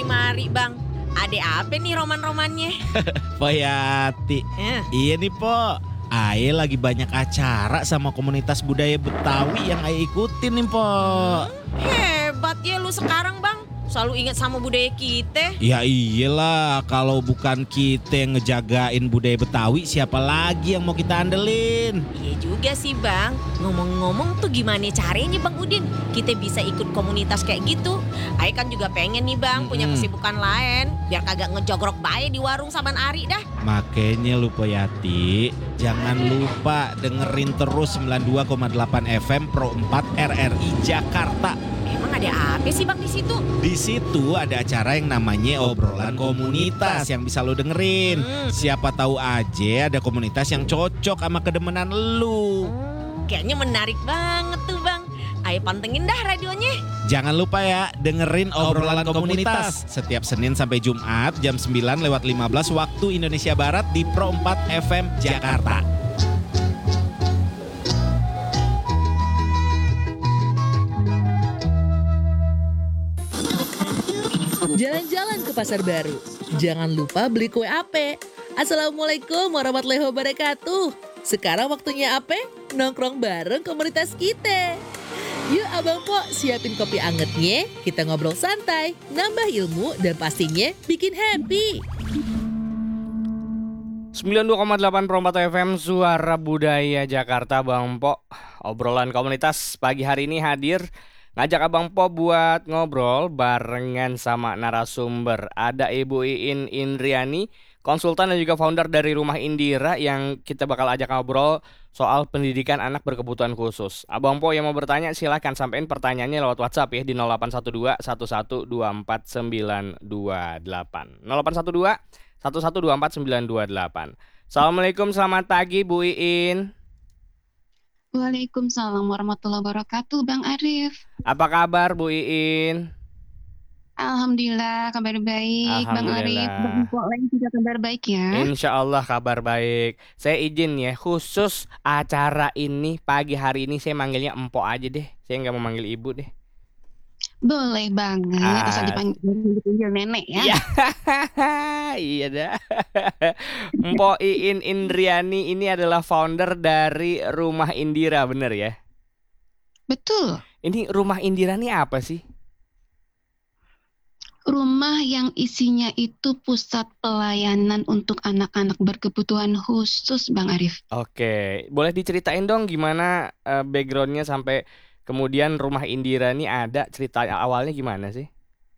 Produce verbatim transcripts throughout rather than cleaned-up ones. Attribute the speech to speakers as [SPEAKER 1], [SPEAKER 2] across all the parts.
[SPEAKER 1] mari bang. Ada apa nih roman-romannya?
[SPEAKER 2] Poyati.
[SPEAKER 1] Eh.
[SPEAKER 2] Iya nih Po. Ae lagi banyak acara sama komunitas budaya Betawi yang Ae ikutin nih Po.
[SPEAKER 1] Hmm, hebat ya lu sekarang bang. Selalu ingat sama budaya kita.
[SPEAKER 2] Ya iyalah, kalau bukan kita yang ngejagain budaya Betawi, siapa lagi yang mau kita andelin?
[SPEAKER 1] Iya juga sih bang. Ngomong-ngomong tuh gimana caranya bang Udin? Kita bisa ikut komunitas kayak gitu. Ae kan juga pengen nih bang punya
[SPEAKER 2] Mm-mm.
[SPEAKER 1] kesibukan lain. Biar kagak ngejogrok bae di warung saban ari dah.
[SPEAKER 2] Makanya lu Poyati, jangan lupa dengerin terus sembilan puluh dua koma delapan F M Pro empat R R I Jakarta.
[SPEAKER 1] Emang ada apa sih bang di situ?
[SPEAKER 2] Di situ ada acara yang namanya obrolan komunitas yang bisa lo dengerin.
[SPEAKER 1] Hmm.
[SPEAKER 2] Siapa tahu aja ada komunitas yang cocok sama kedemenan lu.
[SPEAKER 1] Kayaknya menarik banget tuh bang. Ayo pantengin dah radionya.
[SPEAKER 2] Jangan lupa ya dengerin obrolan komunitas setiap Senin sampai Jumat jam sembilan lewat lima belas waktu Indonesia Barat di Pro empat F M Jakarta.
[SPEAKER 3] Jalan-jalan ke pasar baru. Jangan lupa beli kue ape. Assalamualaikum warahmatullahi wabarakatuh. Sekarang waktunya ape? Nongkrong bareng komunitas kita. Yuk Abang Po, siapin kopi angetnya. Kita ngobrol santai, nambah ilmu, dan pastinya bikin happy.
[SPEAKER 4] sembilan puluh dua koma delapan Pro empat F M Suara Budaya Jakarta Bang Po. Obrolan komunitas pagi hari ini hadir ngajak Abang Po buat ngobrol barengan sama narasumber. Ada Ibu Iin Indriani, konsultan dan juga founder dari Rumah Indira yang kita bakal ajak ngobrol soal pendidikan anak berkebutuhan khusus. Abang Po yang mau bertanya silahkan sampein pertanyaannya lewat WhatsApp ya di nol delapan satu dua satu satu dua empat sembilan dua delapan. nol delapan satu dua satu satu dua empat sembilan dua delapan. Assalamualaikum, selamat pagi Bu Iin.
[SPEAKER 5] Waalaikumsalam warahmatullahi wabarakatuh, Bang Arif.
[SPEAKER 4] Apa kabar Bu Iin?
[SPEAKER 5] Alhamdulillah kabar baik, Bang Arif.
[SPEAKER 4] Alhamdulillah.
[SPEAKER 5] Bang Mpok lain juga kabar baik ya.
[SPEAKER 4] Insya Allah kabar baik. Saya izin ya, khusus acara ini pagi hari ini saya manggilnya Empok aja deh. Saya nggak mau manggil ibu deh.
[SPEAKER 5] Boleh banget,
[SPEAKER 4] Ah.
[SPEAKER 5] asal dipanggil, dipanggil nenek ya.
[SPEAKER 4] Iya. Iya dah. Empok Iin Indriani ini adalah founder dari Rumah Indira, bener ya?
[SPEAKER 5] Betul,
[SPEAKER 4] Ini Rumah Indira ini apa sih?
[SPEAKER 5] rumah yang isinya itu pusat pelayanan untuk anak-anak berkebutuhan khusus, Bang Arif.
[SPEAKER 4] Oke, boleh diceritain dong gimana eh, backgroundnya sampai kemudian Rumah Indira ini ada, cerita awalnya gimana sih?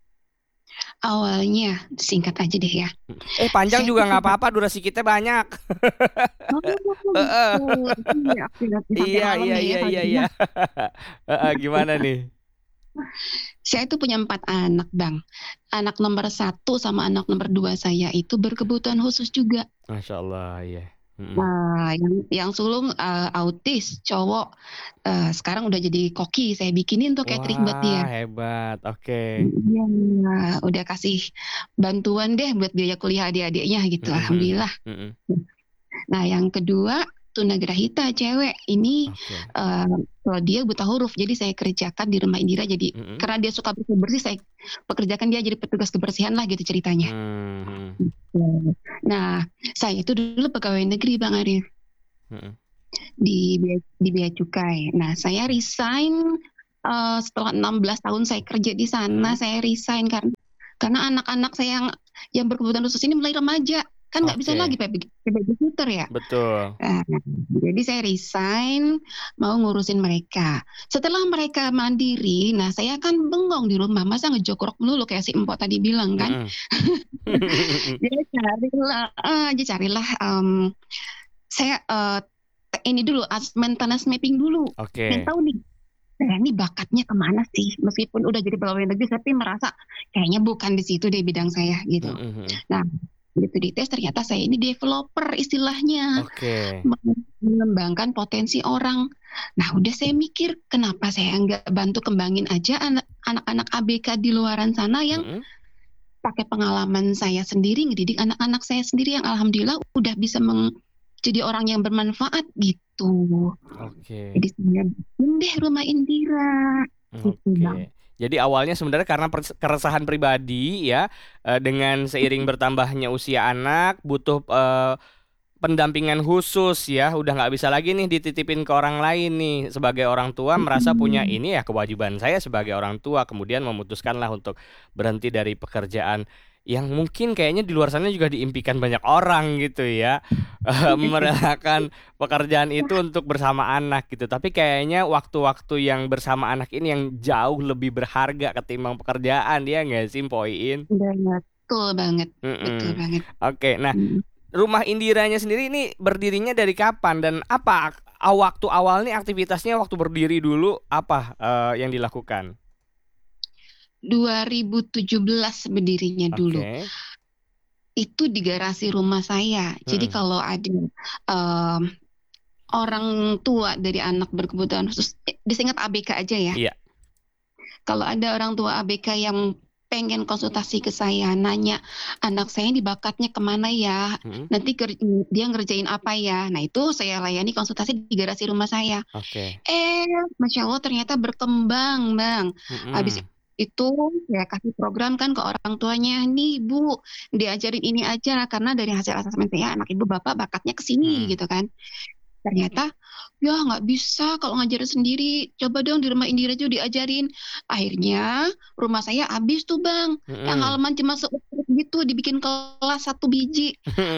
[SPEAKER 5] Awalnya, singkat aja deh ya.
[SPEAKER 4] Eh panjang
[SPEAKER 5] Saya
[SPEAKER 4] juga
[SPEAKER 5] tuh
[SPEAKER 4] nggak apa-apa, durasi kita banyak.
[SPEAKER 5] Oh,
[SPEAKER 4] Heeh.
[SPEAKER 5] betul. Iya, sampai
[SPEAKER 4] Iya
[SPEAKER 5] malam
[SPEAKER 4] iya
[SPEAKER 5] nih ya
[SPEAKER 4] iya iya
[SPEAKER 5] paginya.
[SPEAKER 4] iya. Heeh, gimana nih?
[SPEAKER 5] Saya itu punya empat anak, Bang. Anak nomor satu sama anak nomor dua saya itu berkebutuhan khusus juga.
[SPEAKER 4] Masya Allah ya. Mm-mm.
[SPEAKER 5] Nah, yang yang sulung eh, autis, cowok. Eh, sekarang udah jadi koki. Saya bikinin tuh catering buat
[SPEAKER 4] Wah
[SPEAKER 5] dia.
[SPEAKER 4] hebat, oke.
[SPEAKER 5] Iya, udah kasih bantuan deh buat biaya kuliah adik-adiknya gitu.
[SPEAKER 4] Mm-mm.
[SPEAKER 5] Alhamdulillah.
[SPEAKER 4] Mm-mm.
[SPEAKER 5] Nah, yang kedua tunagrahita cewek. Ini
[SPEAKER 4] Oke.
[SPEAKER 5] eh, kalau dia buta huruf, jadi saya kerjakan di Rumah Indira. Jadi
[SPEAKER 4] Mm-mm.
[SPEAKER 5] karena dia suka bersih-bersih, saya pekerjakan dia jadi petugas kebersihan lah gitu ceritanya.
[SPEAKER 4] Mhm.
[SPEAKER 5] Nah, saya itu dulu pegawai negeri, Bang Arif,
[SPEAKER 4] Mm-mm.
[SPEAKER 5] di Bea- di Bea Cukai. Nah, saya resign eh, setelah enam belas tahun saya kerja di sana.
[SPEAKER 4] Hmm.
[SPEAKER 5] Saya resign karena karena anak-anak saya yang yang berkebutuhan khusus ini mulai remaja, kan nggak bisa
[SPEAKER 4] Oke.
[SPEAKER 5] lagi pakai babysitter ya.
[SPEAKER 4] Betul.
[SPEAKER 5] Nah, jadi saya resign, mau ngurusin mereka. Setelah mereka mandiri, nah saya kan bengong di rumah, masa ngejogrok melulu kayak si Empok tadi bilang kan.
[SPEAKER 4] Mm-mm.
[SPEAKER 5] Jadi carilah, eh, aja carilah. em, saya eh, te- ini dulu, as maintenance mapping dulu.
[SPEAKER 4] Oke.
[SPEAKER 5] Dan tahu nih, saya ini bakatnya kemana sih? Meskipun udah jadi pegawai negeri, tapi merasa kayaknya bukan di situ deh bidang saya gitu.
[SPEAKER 4] Mm-mm.
[SPEAKER 5] Nah, begitu dites ternyata saya ini developer istilahnya,
[SPEAKER 4] Oke.
[SPEAKER 5] mengembangkan potensi orang. Nah, udah saya mikir kenapa saya nggak bantu kembangin aja anak- anak-anak A B K di luaran sana yang
[SPEAKER 4] Mm-mm.
[SPEAKER 5] pakai pengalaman saya sendiri ngedidik anak-anak saya sendiri yang alhamdulillah udah bisa meng- jadi orang yang bermanfaat gitu.
[SPEAKER 4] Oke.
[SPEAKER 5] Jadi saya bikin deh Rumah Indira. Gitu,
[SPEAKER 4] Oke.
[SPEAKER 5] Bang.
[SPEAKER 4] Jadi awalnya sebenarnya karena pers- keresahan pribadi ya, eh, dengan seiring bertambahnya usia anak butuh eh, pendampingan khusus ya, udah nggak bisa lagi nih dititipin ke orang lain nih. Sebagai orang tua merasa punya
[SPEAKER 5] Mm-mm.
[SPEAKER 4] ini ya kewajiban saya sebagai orang tua, kemudian memutuskanlah untuk berhenti dari pekerjaan yang mungkin kayaknya di luar sana juga diimpikan banyak orang gitu ya. Eh, merelakan pekerjaan itu untuk bersama anak gitu. Tapi kayaknya waktu-waktu yang bersama anak ini yang jauh lebih berharga ketimbang pekerjaan, ya nggak sih Poin?
[SPEAKER 5] Betul banget, betul
[SPEAKER 4] Mm-mm.
[SPEAKER 5] banget.
[SPEAKER 4] Oke, nah
[SPEAKER 5] Mm.
[SPEAKER 4] rumah Indiranya sendiri ini berdirinya dari kapan dan apa ak- a- waktu awal nih aktivitasnya waktu berdiri dulu apa eh, yang dilakukan?
[SPEAKER 5] dua ribu tujuh belas berdirinya dulu.
[SPEAKER 4] Oke.
[SPEAKER 5] Itu di garasi rumah saya. Jadi
[SPEAKER 4] Mm-mm.
[SPEAKER 5] kalau ada em, orang tua dari anak berkebutuhan khusus, eh, disingkat A B K aja ya.
[SPEAKER 4] Iya.
[SPEAKER 5] Kalau ada orang tua A B K yang pengen konsultasi ke saya, nanya anak saya ini bakatnya kemana ya,
[SPEAKER 4] Mm-mm.
[SPEAKER 5] nanti ker- dia ngerjain apa ya. Nah itu saya layani konsultasi di garasi rumah saya.
[SPEAKER 4] Oke.
[SPEAKER 5] Eh, Masya Allah ternyata berkembang, Bang. Habis
[SPEAKER 4] Mm-mm.
[SPEAKER 5] itu saya kasih program kan ke orang tuanya, nih Bu, diajarin ini aja, karena dari hasil asesmen saya anak ibu bapak bakatnya ke sini
[SPEAKER 4] Mm-mm.
[SPEAKER 5] gitu kan. Ternyata ya nggak bisa kalau ngajarin sendiri, coba dong di rumah Indira juga diajarin. Akhirnya rumah saya habis tuh Bang, yang
[SPEAKER 4] Mm-mm.
[SPEAKER 5] halaman cuma seukur gitu, dibikin kelas satu biji.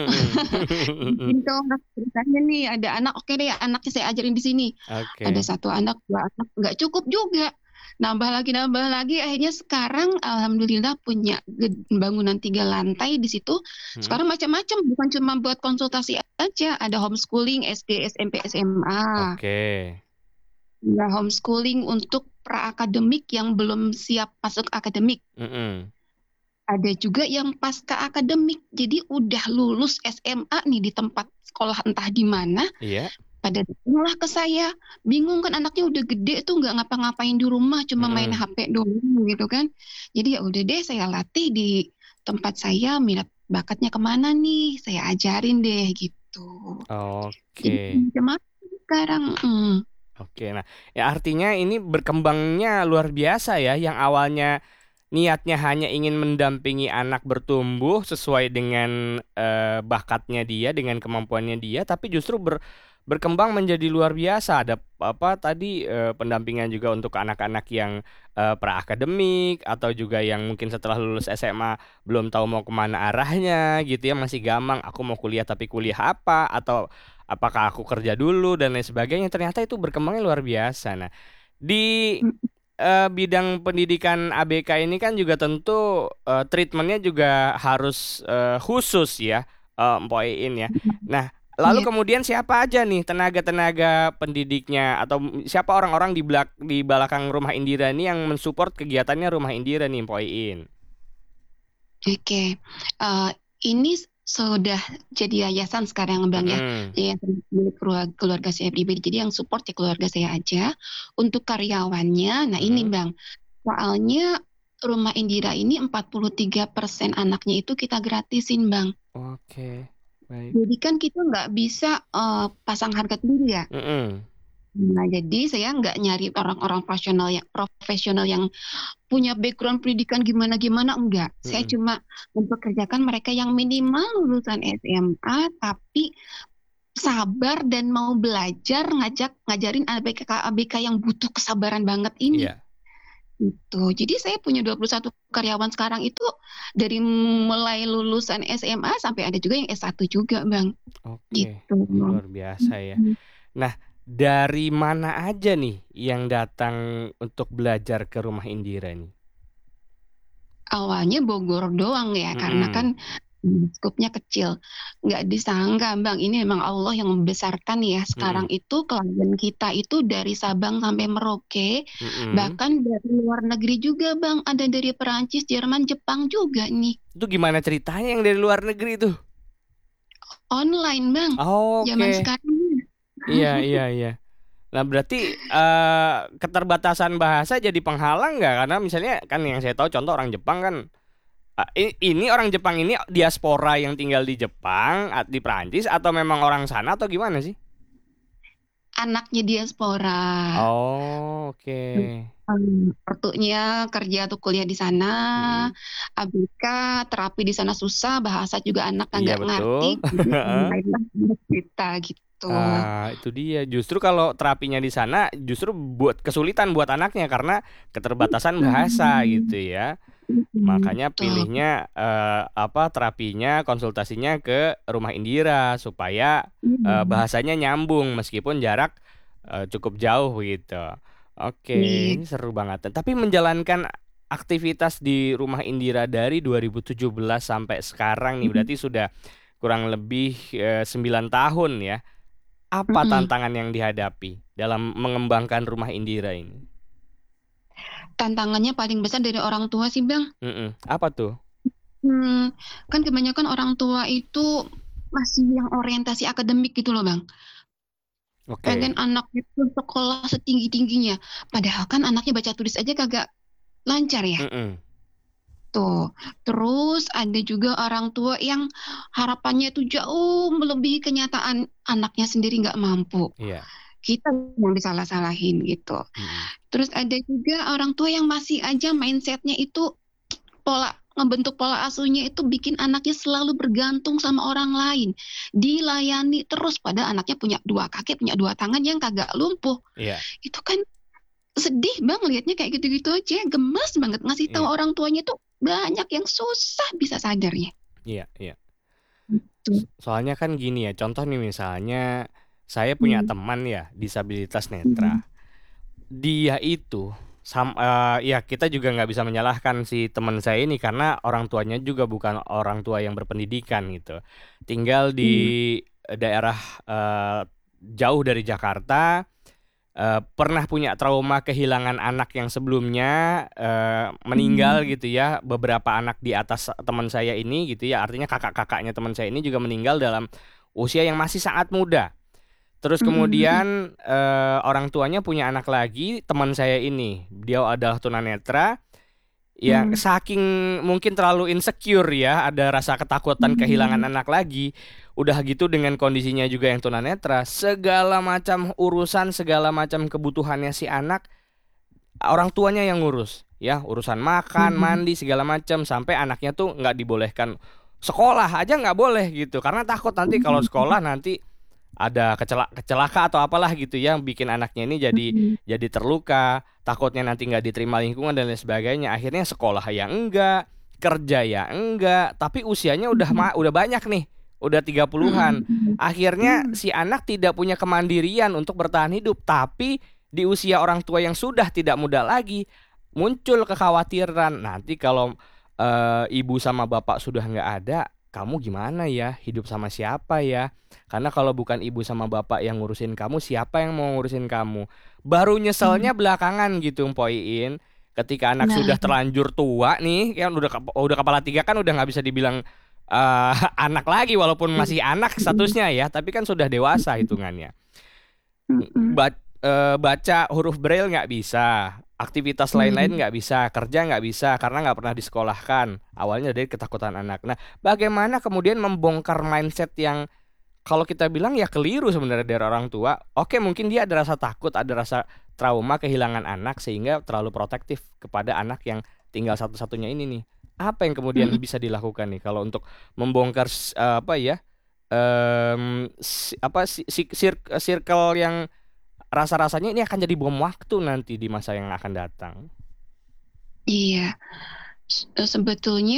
[SPEAKER 5] Bikin kelas ceritanya nih ada anak, oke deh anaknya saya ajarin di sini. Ada
[SPEAKER 4] Oke.
[SPEAKER 5] satu anak, dua anak, nggak cukup juga. Nambah lagi, nambah lagi. Akhirnya sekarang alhamdulillah punya ged- bangunan tiga lantai di situ.
[SPEAKER 4] Mm.
[SPEAKER 5] Sekarang macam-macam, bukan cuma buat konsultasi aja. Ada homeschooling, S D, S M P, S M A.
[SPEAKER 4] Oke.
[SPEAKER 5] Ada homeschooling untuk pra-akademik yang belum siap masuk akademik.
[SPEAKER 4] Mm-mm.
[SPEAKER 5] Ada juga yang pasca akademik. Jadi udah lulus S M A nih di tempat sekolah entah di mana.
[SPEAKER 4] Iya.
[SPEAKER 5] Pada datanglah ke saya, bingung kan anaknya udah gede tuh nggak ngapa-ngapain di rumah, cuma main
[SPEAKER 4] Mm-mm.
[SPEAKER 5] H P doang gitu kan. Jadi ya udah deh saya latih di tempat saya, minat bakatnya kemana nih, saya ajarin deh gitu. Jadi
[SPEAKER 4] Oke.
[SPEAKER 5] macam-macam sekarang. mm.
[SPEAKER 4] Oke. Nah, ya artinya ini berkembangnya luar biasa ya, yang awalnya niatnya hanya ingin mendampingi anak bertumbuh sesuai dengan eh, bakatnya dia, dengan kemampuannya dia, tapi justru ber- berkembang menjadi luar biasa. Ada apa tadi eh, pendampingan juga untuk anak-anak yang eh, pra-akademik atau juga yang mungkin setelah lulus S M A belum tahu mau kemana arahnya gitu ya, masih gamang aku mau kuliah tapi kuliah apa atau apakah aku kerja dulu dan lain sebagainya. Ternyata itu berkembangnya luar biasa. Nah, di eh, bidang pendidikan A B K ini kan juga tentu eh, treatmentnya juga harus eh, khusus ya, eh, Mpok Iin ya. Nah, lalu
[SPEAKER 5] Iya.
[SPEAKER 4] kemudian siapa aja nih tenaga-tenaga pendidiknya atau m- siapa orang-orang di belak di belakang Rumah Indira ini yang mensupport kegiatannya Rumah Indira nih, Mpok Iin?
[SPEAKER 5] Oke, Eh, ini sudah jadi yayasan sekarang Bang ya.
[SPEAKER 4] Mm-mm.
[SPEAKER 5] Yayasan milik keluarga, keluarga saya pribadi. Jadi yang support ya keluarga saya aja. Untuk karyawannya, nah ini
[SPEAKER 4] Mm-mm.
[SPEAKER 5] Bang, soalnya Rumah Indira ini empat puluh tiga persen anaknya itu kita gratisin Bang.
[SPEAKER 4] Oke, baik.
[SPEAKER 5] Jadi kan kita nggak bisa eh, pasang harga tinggi ya.
[SPEAKER 4] Mm-mm.
[SPEAKER 5] Nah, jadi saya nggak nyari orang-orang profesional yang profesional yang punya background pendidikan gimana-gimana, enggak. Saya
[SPEAKER 4] Mm-mm.
[SPEAKER 5] cuma mempekerjakan mereka yang minimal lulusan S M A tapi sabar dan mau belajar ngajak ngajarin A B K A B K yang butuh kesabaran banget ini.
[SPEAKER 4] Iya.
[SPEAKER 5] Gitu. Jadi saya punya dua puluh satu karyawan sekarang itu dari mulai lulusan S M A sampai ada juga yang S satu juga, Bang.
[SPEAKER 4] Oke,
[SPEAKER 5] Gitu.
[SPEAKER 4] luar biasa ya. Nah, dari mana aja nih yang datang untuk belajar ke Rumah Indira nih?
[SPEAKER 5] Awalnya Bogor doang ya, karena
[SPEAKER 4] Mm-mm.
[SPEAKER 5] kan hmm, skupnya kecil. Nggak disangka, Bang, ini memang Allah yang membesarkan ya. Sekarang
[SPEAKER 4] Mm-mm.
[SPEAKER 5] itu klien kita itu dari Sabang sampai Merauke,
[SPEAKER 4] Mm-mm.
[SPEAKER 5] bahkan dari luar negeri juga, Bang. Ada dari Perancis, Jerman, Jepang juga nih.
[SPEAKER 4] Itu gimana ceritanya yang dari luar negeri tuh?
[SPEAKER 5] Online, Bang.
[SPEAKER 4] Oh,
[SPEAKER 5] Zaman
[SPEAKER 4] oke.
[SPEAKER 5] sekarang.
[SPEAKER 4] Iya, iya, iya. Nah, berarti eh, keterbatasan bahasa jadi penghalang nggak? Karena misalnya kan yang saya tahu contoh orang Jepang kan, ah, i- ini orang Jepang ini diaspora yang tinggal di Jepang, at- di Prancis atau memang orang sana atau gimana sih?
[SPEAKER 5] anaknya diaspora.
[SPEAKER 4] Oh, oke.
[SPEAKER 5] Hmm, Ortunya kerja atau kuliah di sana,
[SPEAKER 4] Mm-mm.
[SPEAKER 5] A B K terapi di sana susah, bahasa juga anak
[SPEAKER 4] Iya
[SPEAKER 5] nggak
[SPEAKER 4] betul.
[SPEAKER 5] ngerti, jadi online kita gitu.
[SPEAKER 4] Ah, itu dia. Justru kalau terapinya di sana justru buat kesulitan buat anaknya karena keterbatasan bahasa
[SPEAKER 5] Hmm,
[SPEAKER 4] gitu ya.
[SPEAKER 5] hmm,
[SPEAKER 4] Makanya
[SPEAKER 5] betul.
[SPEAKER 4] pilihnya eh, apa terapinya, konsultasinya ke Rumah Indira supaya eh,
[SPEAKER 5] Hmm,
[SPEAKER 4] bahasanya nyambung meskipun jarak eh, cukup jauh gitu. Oke,
[SPEAKER 5] iya.
[SPEAKER 4] ini seru banget. Tapi menjalankan aktivitas di Rumah Indira dari dua ribu tujuh belas sampai sekarang nih berarti sudah kurang lebih eh, sembilan tahun ya. Apa
[SPEAKER 5] Mm-mm.
[SPEAKER 4] tantangan yang dihadapi dalam mengembangkan Rumah Indira ini?
[SPEAKER 5] Tantangannya paling besar dari orang tua sih, Bang.
[SPEAKER 4] Mm-mm. Apa tuh?
[SPEAKER 5] Hmm, kan kebanyakan orang tua itu masih yang orientasi akademik gitu loh, Bang. Pengen
[SPEAKER 4] Oke.
[SPEAKER 5] anaknya tuh sekolah setinggi-tingginya. Padahal kan anaknya baca tulis aja kagak lancar ya.
[SPEAKER 4] Mm-mm.
[SPEAKER 5] Tuh. Terus ada juga orang tua yang harapannya itu jauh melebihi kenyataan anaknya sendiri nggak mampu.
[SPEAKER 4] Iya.
[SPEAKER 5] Kita yang disalah-salahin gitu.
[SPEAKER 4] Mm-mm.
[SPEAKER 5] Terus ada juga orang tua yang masih aja mindsetnya itu pola ngebentuk pola asuhnya itu bikin anaknya selalu bergantung sama orang lain. Dilayani terus pada anaknya punya dua kaki, punya dua tangan yang kagak lumpuh.
[SPEAKER 4] Iya.
[SPEAKER 5] Itu kan sedih bang liatnya kayak gitu-gitu aja. Gemes banget ngasih tahu
[SPEAKER 4] Iya.
[SPEAKER 5] orang tuanya tuh banyak yang susah bisa sadarnya.
[SPEAKER 4] Iya. Iya.
[SPEAKER 5] Tuh.
[SPEAKER 4] Soalnya kan gini ya, contoh nih misalnya saya punya
[SPEAKER 5] Hmm.
[SPEAKER 4] teman ya disabilitas
[SPEAKER 5] Hmm.
[SPEAKER 4] netra. Dia itu sam, eh, ya kita juga nggak bisa menyalahkan si teman saya ini karena orang tuanya juga bukan orang tua yang berpendidikan gitu. Tinggal di
[SPEAKER 5] Iya.
[SPEAKER 4] daerah eh, jauh dari Jakarta, eh, pernah punya trauma kehilangan anak yang sebelumnya eh, meninggal
[SPEAKER 5] Hmm.
[SPEAKER 4] gitu ya. Beberapa anak di atas teman saya ini gitu ya, artinya kakak-kakaknya teman saya ini juga meninggal dalam usia yang masih sangat muda. Terus
[SPEAKER 5] Hmm. Hmm.
[SPEAKER 4] kemudian eh, orang tuanya punya anak lagi, teman saya ini, dia adalah tunanetra yang
[SPEAKER 5] Hmm.
[SPEAKER 4] saking mungkin terlalu insecure ya, ada rasa ketakutan kehilangan
[SPEAKER 5] Hmm.
[SPEAKER 4] anak lagi. Udah gitu dengan kondisinya juga yang tunanetra, segala macam urusan, segala macam kebutuhannya si anak, orang tuanya yang ngurus. Ya, urusan makan,
[SPEAKER 5] Hmm.
[SPEAKER 4] mandi, segala macam sampai anaknya tuh nggak dibolehkan sekolah aja nggak boleh gitu karena takut nanti kalau sekolah nanti ada kecela kecelaka atau apalah gitu yang bikin anaknya ini jadi
[SPEAKER 5] Hmm.
[SPEAKER 4] jadi terluka, takutnya nanti nggak diterima lingkungan dan lain sebagainya. Akhirnya sekolah ya enggak, kerja ya enggak, tapi usianya udah ma- udah banyak nih, udah tiga puluhan-an.
[SPEAKER 5] Hmm.
[SPEAKER 4] Akhirnya
[SPEAKER 5] Hmm.
[SPEAKER 4] si anak tidak punya kemandirian untuk bertahan hidup, tapi di usia orang tua yang sudah tidak muda lagi, muncul kekhawatiran nanti kalau eh, ibu sama bapak sudah nggak ada, kamu gimana ya? Hidup sama siapa ya? Karena kalau bukan ibu sama bapak yang ngurusin kamu, siapa yang mau ngurusin kamu? Baru
[SPEAKER 5] Hmm.
[SPEAKER 4] nyeselnya belakangan gitu, Mpoiin. Ketika anak
[SPEAKER 5] Nah,
[SPEAKER 4] sudah terlanjur tua nih, kan udah kep- udah kepala tiga kan udah nggak bisa dibilang eh, anak lagi, walaupun masih anak
[SPEAKER 5] hmm.
[SPEAKER 4] statusnya ya, tapi kan sudah dewasa hitungannya.
[SPEAKER 5] Hmm.
[SPEAKER 4] Ba- eh, baca huruf braille nggak bisa, aktivitas lain-lain
[SPEAKER 5] Hmm.
[SPEAKER 4] nggak bisa, kerja nggak bisa karena nggak pernah disekolahkan. Awalnya dari ketakutan anak. Nah, bagaimana kemudian membongkar mindset yang kalau kita bilang ya keliru sebenarnya dari orang tua. Oke, mungkin dia ada rasa takut, ada rasa trauma kehilangan anak sehingga terlalu protektif kepada anak yang tinggal satu-satunya ini nih. Apa yang kemudian
[SPEAKER 5] Hmm.
[SPEAKER 4] bisa dilakukan nih kalau untuk membongkar s- eh, apa ya? em, si- apa si- si- sir- circle yang rasa-rasanya ini akan jadi bom waktu nanti di masa yang akan datang.
[SPEAKER 5] Iya, S- sebetulnya